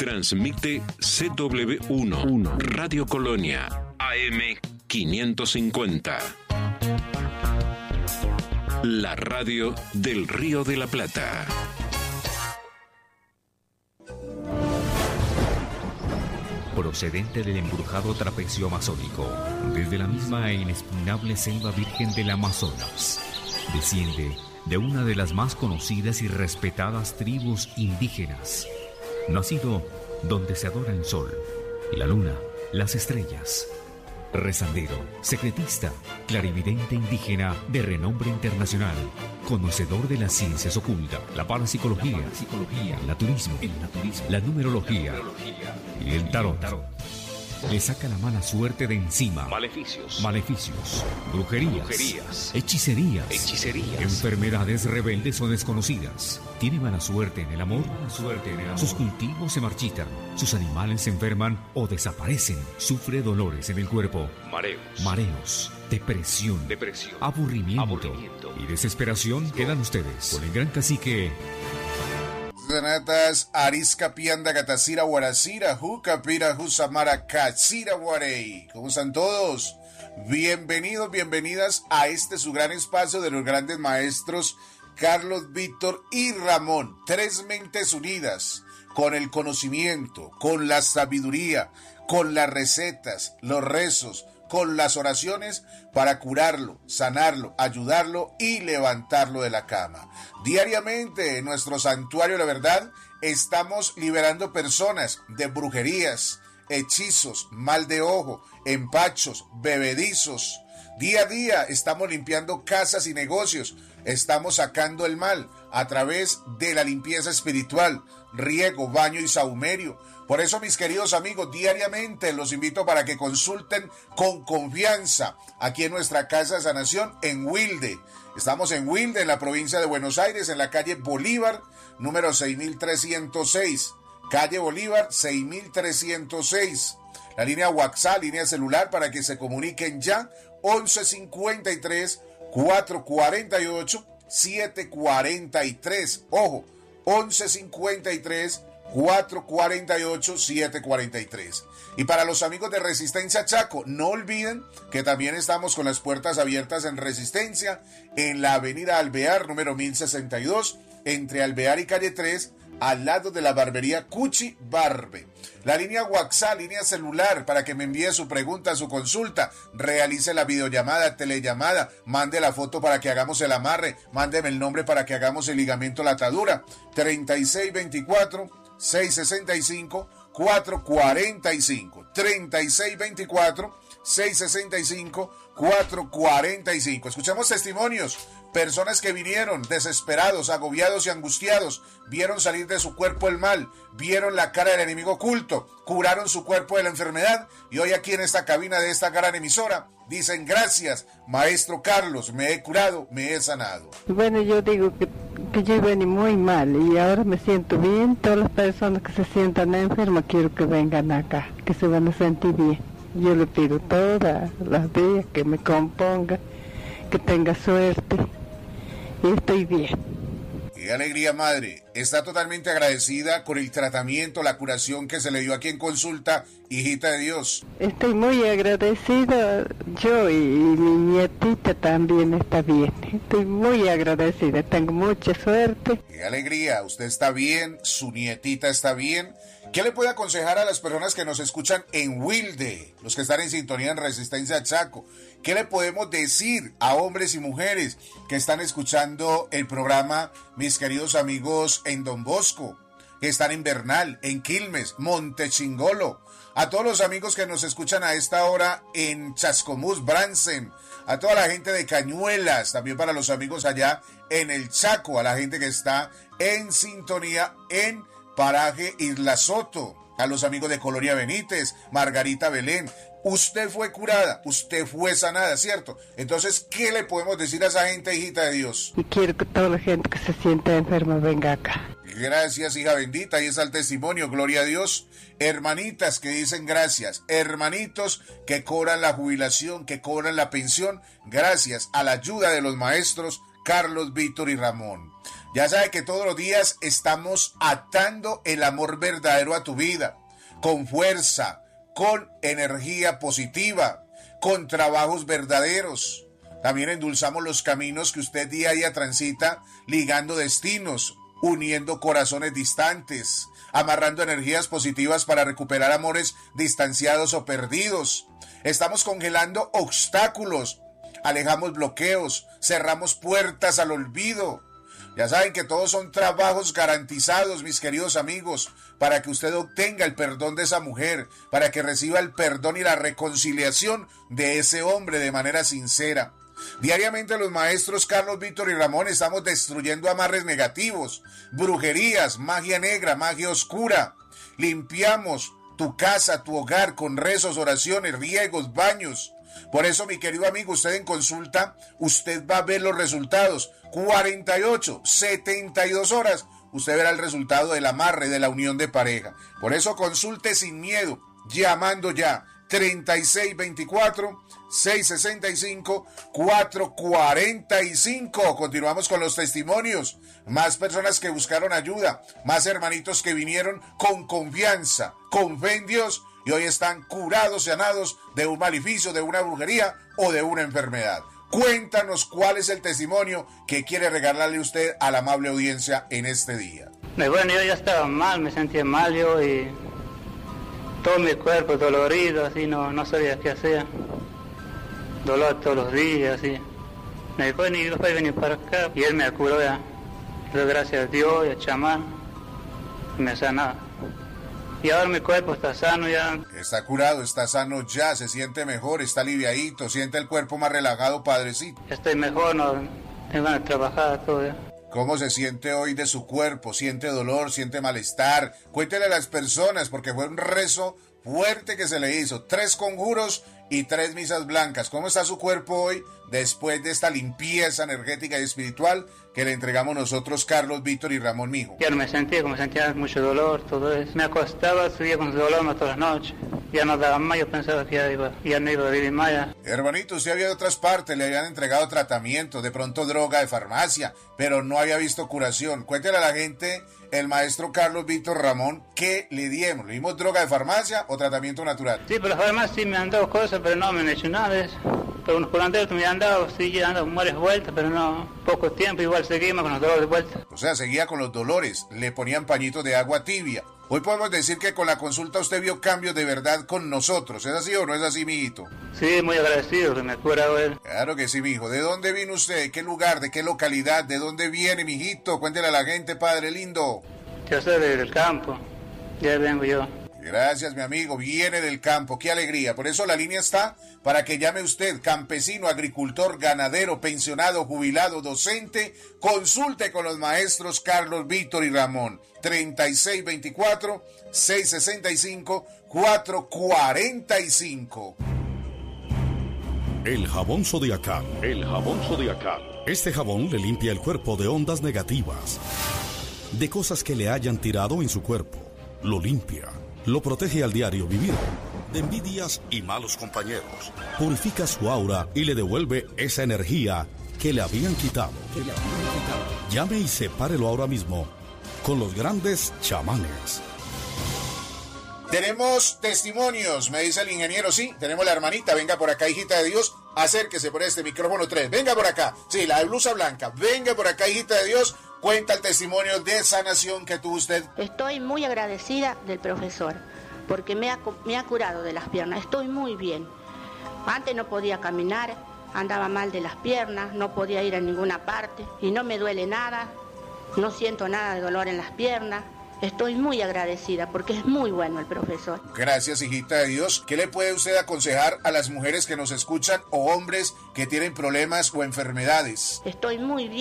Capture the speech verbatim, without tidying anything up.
Transmite C W uno, Radio Colonia, A M quinientos cincuenta. La radio del Río de la Plata. Procedente del embrujado trapecio amazónico, desde la misma e inexpugnable selva virgen del Amazonas, desciende de una de las más conocidas y respetadas tribus indígenas, nacido donde se adora el sol, la luna, las estrellas. Rezandero, secretista, clarividente indígena de renombre internacional, conocedor de las ciencias ocultas, la parapsicología, el naturismo, el naturismo, la numerología y el tarot. Le saca la mala suerte de encima. Maleficios. Maleficios. Brujerías. Brujerías. Hechicerías. Hechicerías. Enfermedades rebeldes o desconocidas. Tiene mala suerte en el amor. Mala suerte en el amor. Sus cultivos se marchitan. Sus animales se enferman o desaparecen. Sufre dolores en el cuerpo. Mareos. Mareos. Depresión. Depresión. Aburrimiento. Aburrimiento. Y desesperación. Quedan ustedes con el gran cacique Zanatas Arisca Pianda Gatacira Guaracira Jucapira Jusamara Cachira Guarey. ¿Cómo están todos? Bienvenidos, bienvenidas a este su gran espacio de los grandes maestros Carlos, Víctor y Ramón. Tres mentes unidas con el conocimiento, con la sabiduría, con las recetas, los rezos, con las oraciones para curarlo, sanarlo, ayudarlo y levantarlo de la cama. Diariamente en nuestro santuario La Verdad estamos liberando personas de brujerías, hechizos, mal de ojo, empachos, bebedizos. Día a día estamos limpiando casas y negocios, estamos sacando el mal a través de la limpieza espiritual, riego, baño y sahumerio. Por eso, mis queridos amigos, diariamente los invito para que consulten con confianza aquí en nuestra Casa de Sanación en Wilde. Estamos en Wilde, en la provincia de Buenos Aires, en la calle Bolívar, número seis mil trescientos seis. Calle Bolívar, seis mil trescientos seis. La línea WhatsApp, línea celular, para que se comuniquen ya, once cincuenta y tres, cuatrocientos cuarenta y ocho, setecientos cuarenta y tres. Ojo, once cincuenta y tres, cuatrocientos cuarenta y ocho, setecientos cuarenta y tres. Y para los amigos de Resistencia Chaco, no olviden que también estamos con las puertas abiertas en Resistencia, en la avenida Alvear, número mil sesenta y dos, entre Alvear y calle tres, al lado de la barbería Cuchi Barbe. La línea WhatsApp, línea celular, para que me envíe su pregunta, su consulta, realice la videollamada, telellamada, mande la foto para que hagamos el amarre, mándeme el nombre para que hagamos el ligamento, la atadura, treinta y seis veinticuatro, seiscientos sesenta y cinco, cuatrocientos cuarenta y cinco, treinta y seis veinticuatro, seiscientos sesenta y cinco, cuatrocientos cuarenta y cinco. Escuchamos testimonios, personas que vinieron desesperados, agobiados y angustiados, vieron salir de su cuerpo el mal, vieron la cara del enemigo oculto, curaron su cuerpo de la enfermedad y hoy aquí en esta cabina de esta gran emisora dicen: gracias, maestro Carlos, me he curado, me he sanado. Bueno, yo digo que, que yo vení muy mal y ahora me siento bien. Todas las personas que se sientan enfermas quiero que vengan acá, que se van a sentir bien. Yo le pido todas las días que me componga, que tenga suerte y estoy bien. Qué alegría, madre. Está totalmente agradecida con el tratamiento, la curación que se le dio aquí en consulta, hijita de Dios. Estoy muy agradecida, yo y, y mi nietita también está bien. Estoy muy agradecida, tengo mucha suerte. Qué alegría, usted está bien, su nietita está bien. ¿Qué le puede aconsejar a las personas que nos escuchan en Wilde, los que están en sintonía en Resistencia Chaco? ¿Qué le podemos decir a hombres y mujeres que están escuchando el programa, mis queridos amigos en Don Bosco, que están en Bernal, en Quilmes, Montechingolo? A todos los amigos que nos escuchan a esta hora en Chascomús, Bransen, a toda la gente de Cañuelas, también para los amigos allá en el Chaco, a la gente que está en sintonía en Paraje Isla Soto, a los amigos de Colonia Benítez, Margarita Belén. Usted fue curada, usted fue sanada, ¿cierto? Entonces, ¿qué le podemos decir a esa gente, hijita de Dios? Y quiero que toda la gente que se sienta enferma venga acá. Gracias, hija bendita, ahí está el testimonio, gloria a Dios. Hermanitas que dicen gracias, hermanitos que cobran la jubilación, que cobran la pensión, gracias a la ayuda de los maestros Carlos, Víctor y Ramón. Ya sabe que todos los días estamos atando el amor verdadero a tu vida, con fuerza, con energía positiva, con trabajos verdaderos. También endulzamos los caminos que usted día a día transita, ligando destinos, uniendo corazones distantes, amarrando energías positivas para recuperar amores distanciados o perdidos. Estamos congelando obstáculos, alejamos bloqueos, cerramos puertas al olvido. Ya saben que todos son trabajos garantizados, mis queridos amigos, para que usted obtenga el perdón de esa mujer, para que reciba el perdón y la reconciliación de ese hombre de manera sincera. Diariamente los maestros Carlos, Víctor y Ramón estamos destruyendo amarres negativos, brujerías, magia negra, magia oscura. Limpiamos tu casa, tu hogar con rezos, oraciones, riegos, baños. Por eso, mi querido amigo, usted en consulta, usted va a ver los resultados. cuarenta y ocho, setenta y dos horas, usted verá el resultado del amarre, de la unión de pareja. Por eso consulte sin miedo, llamando ya treinta y seis veinticuatro, seiscientos sesenta y cinco, cuatrocientos cuarenta y cinco. Continuamos con los testimonios. Más personas que buscaron ayuda, más hermanitos que vinieron con confianza, con fe en Dios, y hoy están curados, sanados de un maleficio, de una brujería o de una enfermedad. Cuéntanos cuál es el testimonio que quiere regalarle usted a la amable audiencia en este día. Bueno, yo ya estaba mal, me sentía mal yo y todo mi cuerpo dolorido, así no, no sabía qué hacer. Dolor todos los días, así. Me dijo, y después venir para acá y él me curó ya. Le doy gracias a Dios y al chamán, me sanaba. Y ahora mi cuerpo está sano ya. Está curado, está sano ya, se siente mejor, está aliviadito, siente el cuerpo más relajado, padrecito. Estoy mejor, no tengo ganas de trabajar todo ya. ¿Cómo se siente hoy de su cuerpo? ¿Siente dolor? ¿Siente malestar? Cuéntele a las personas, porque fue un rezo fuerte que se le hizo. Tres conjuros y tres misas blancas. ¿Cómo está su cuerpo hoy después de esta limpieza energética y espiritual que le entregamos nosotros, Carlos, Víctor y Ramón, mijo? Ya no me sentía, como sentía mucho dolor, todo eso. Me acostaba, subía con dolor más todas las noches. Ya no daba más, yo pensaba que ya, iba, ya no iba a vivir más. Ya. Hermanito, usted había de otras partes, le habían entregado tratamiento, de pronto droga de farmacia, pero no había visto curación. Cuéntele a la gente, el maestro Carlos, Víctor, Ramón, ¿qué le dimos? ¿Le dimos droga de farmacia o tratamiento natural? Sí, pero además sí me han dado cosas, pero no me han hecho nada de eso. Pero unos curanderos me han dado, sí, han dado varias vueltas, pero no, poco tiempo, igual seguimos con los dolores de vuelta. O sea, seguía con los dolores, le ponían pañitos de agua tibia. Hoy podemos decir que con la consulta usted vio cambios de verdad con nosotros. ¿Es así o no es así, mijito? Sí, muy agradecido que me ha curado él. Claro que sí, mijo. ¿De dónde vino usted? ¿De qué lugar? ¿De qué localidad? ¿De dónde viene, mijito? Cuéntele a la gente, padre lindo. Yo soy del campo, ya vengo yo. Gracias, mi amigo. Viene del campo. ¡Qué alegría! Por eso la línea está para que llame usted, campesino, agricultor, ganadero, pensionado, jubilado, docente. Consulte con los maestros Carlos, Víctor y Ramón. treinta y seis veinticuatro, seiscientos sesenta y cinco, cuatrocientos cuarenta y cinco. El jabón zodiacal. El jabón zodiacal. Este jabón le limpia el cuerpo de ondas negativas, de cosas que le hayan tirado en su cuerpo. Lo limpia. Lo protege al diario vivir de envidias y malos compañeros. Purifica su aura y le devuelve esa energía que le habían quitado. Que le habían quitado. Llame y sepárelo ahora mismo con los grandes chamanes. Tenemos testimonios, me dice el ingeniero. Sí, tenemos la hermanita. Venga por acá, hijita de Dios. Acérquese por este micrófono tres. Venga por acá. Sí, la de blusa blanca. Venga por acá, hijita de Dios. Cuenta el testimonio de sanación que tuvo usted. Estoy muy agradecida del profesor, porque me ha, me ha curado de las piernas. Estoy muy bien. Antes no podía caminar, andaba mal de las piernas, no podía ir a ninguna parte y no me duele nada, no siento nada de dolor en las piernas. Estoy muy agradecida porque es muy bueno el profesor. Gracias, hijita de Dios. ¿Qué le puede usted aconsejar a las mujeres que nos escuchan o hombres que tienen problemas o enfermedades? Estoy muy bien.